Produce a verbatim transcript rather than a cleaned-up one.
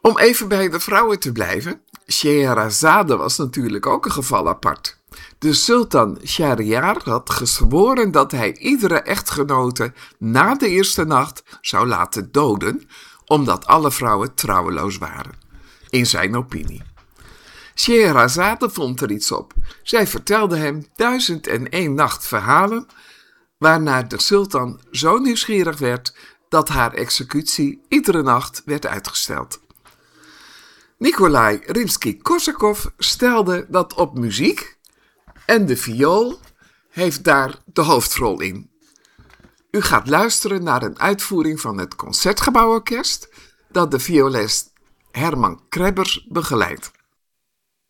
Om even bij de vrouwen te blijven, Scheherazade was natuurlijk ook een geval apart. De sultan Shahryar had gezworen dat hij iedere echtgenote na de eerste nacht zou laten doden, omdat alle vrouwen trouweloos waren, in zijn opinie. Scheherazade vond er iets op. Zij vertelde hem duizend en één nacht verhalen, waarna de sultan zo nieuwsgierig werd dat haar executie iedere nacht werd uitgesteld. Nikolai Rimsky-Korsakov stelde dat op muziek en de viool heeft daar de hoofdrol in. U gaat luisteren naar een uitvoering van het Concertgebouworkest dat de violist Herman Krebbers begeleidt.